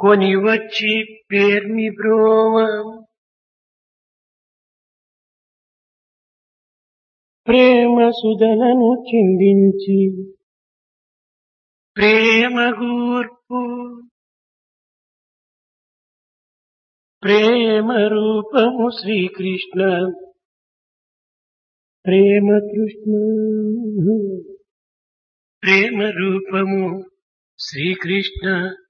కొని వచ్చి పేర్మి బ్రోవ ప్రేమ సుధనను చిందించి ప్రేమ గూర్పు ప్రేమ రూపము శ్రీకృష్ణ ప్రేమ కృష్ణ ప్రేమ రూపము శ్రీకృష్ణ